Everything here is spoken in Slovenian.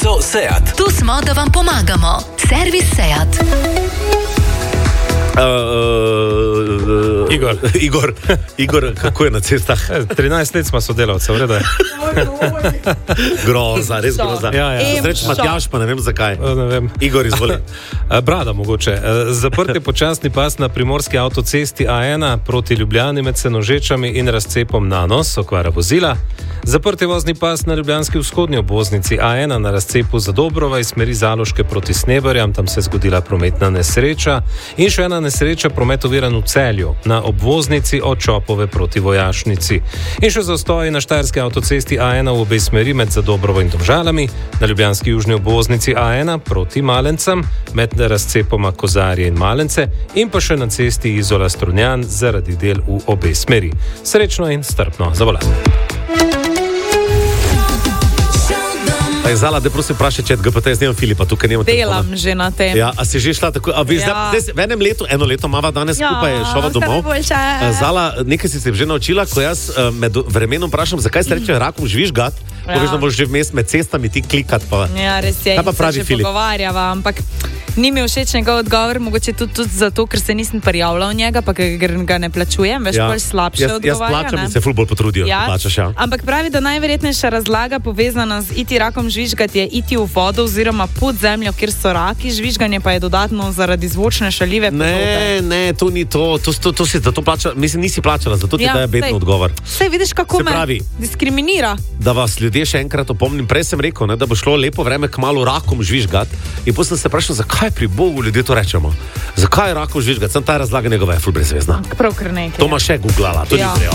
so Seat. Tu smo, da vam pomagamo. Servis Seat. Igor, kako je na cestah? 13 let smo sodelavci, v redu je. Groza, res groza. Sreč Matjaž, pa ne vem zakaj. Ne vem. Igor, izvoli. Brada mogoče. Zaprt je počasni pas na primorski avtocesti A1 proti Ljubljani med Senožečami in razcepom Nanos, okvara vozila. Zaprt je vozni pas na ljubljanski vzhodnji obvoznici A1 na razcepu Zadobrova iz smeri Zaloške proti Sneberjam, tam se je zgodila prometna nesreča. In še ena nesreča, promet oviran v Celju, na obvoznici od Čopove proti Vojašnici. In še zastoji na štajerski avtocesti A1 v obe smeri med Zadobrovo in Domžalami, na ljubljanski južni obvoznici A1 proti Malencem, med razcepoma Kozarje in Malence in pa še na cesti Izola-Strunjan zaradi del v obe smeri. Srečno in strpno za volan. Zala, da prosim vprašaj, če GPT, jaz nemam Filipa, tukaj nemam telefona. Delam že na tem. Ja, a si že šla tako, a veš, zdaj, v enem letu, eno leto mava danes skupaj šova domov. Zala, nekaj si se že naučila, ko jaz med vremenom vprašam, zakaj se reče rakom žvižgat, poveš, da boš že vmes med cestami ti klikat pa. Ja, res je, kaj pa pravi se že Filip? Pogovarjava, ampak ni mi všeč njegov odgovor, mogoče tudi zato, ker se nisem prijavila v njega, pa ker ga ne plačujem, veš, bolj slabše odgovarja. Jaz plačam in se ful bolj potrudijo, plačaš, ja. Ampak pravi, da najverjetnejša razlaga povezana z iti rakom žvižgati je iti v vodo oziroma pod zemljo, kjer so raki, žvižganje pa je dodatno zaradi zvočne šaljive podobe. Ne, to ni to si za to plačala, mislim, nisi plačala, zato ti daje bedno odgovor. Sej vidiš, kako me diskriminira. Da vas ljudje še enkrat opomnim, prej sem rekel, da bo šlo lepo vreme kmalu rakom žvižgati in potem sem se vprašal, zakaj pri Bogu ljudje to rečemo? Zakaj rakom žvižgati? Sem ta razlaga njegova je ful brezvezna. Prav kar nekaj. To ma še googlala, to ni treba.